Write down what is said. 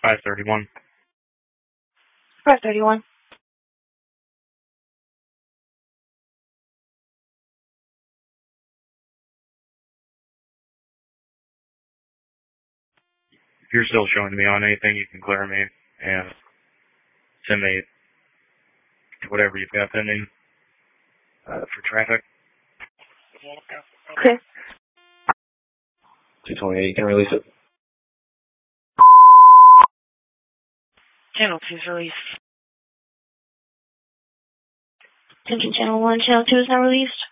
531. 531. If you're still showing me on anything, you can clear me and send me whatever you've got pending for traffic. Okay. 228, you can release it. Channel 2 is released. Attention Channel 1, Channel 2 is now released.